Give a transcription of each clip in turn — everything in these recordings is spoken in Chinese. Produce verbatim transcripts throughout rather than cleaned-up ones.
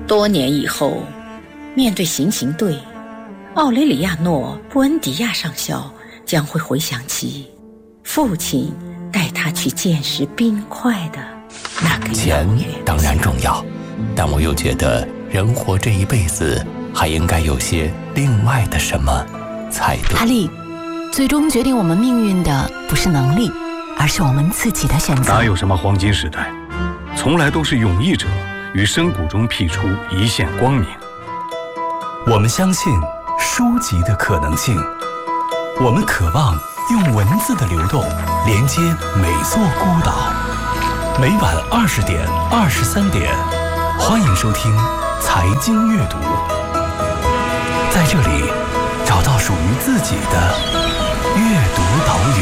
多年以后，面对行刑队，奥雷里亚诺·布恩迪亚上校将会回想起父亲带他去见识冰块的那个钱当然重要，但我又觉得人活这一辈子还应该有些另外的什么才对。 哈利，最终决定我们命运的不是能力，而是我们自己的选择。 哪有什么黄金时代，从来都是勇毅者于深谷中辟出一线光明。 我们相信书籍的可能性，我们渴望用文字的流动连接每座孤岛。每晚二十点、二十三点，欢迎收听财经阅读，在这里找到属于自己的阅读岛屿。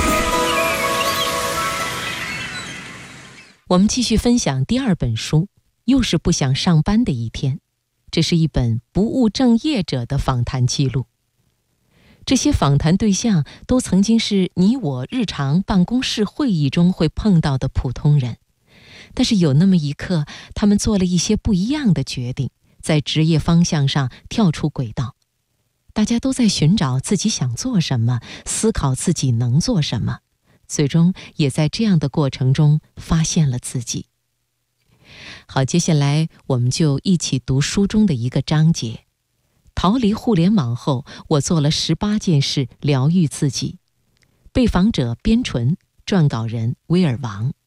我们继续分享第二本书，又是不想上班的一天。这是一本不务正业者的访谈记录。这些访谈对象都曾经是你我日常办公室会议中会碰到的普通人，但是有那么一刻，他们做了一些不一样的决定，在职业方向上跳出轨道。大家都在寻找自己想做什么，思考自己能做什么，最终也在这样的过程中发现了自己。好，接下来我们就一起读书中的一个章节。逃离互联网后，我做了十八件事疗愈自己。被访者边纯，撰稿人威尔王。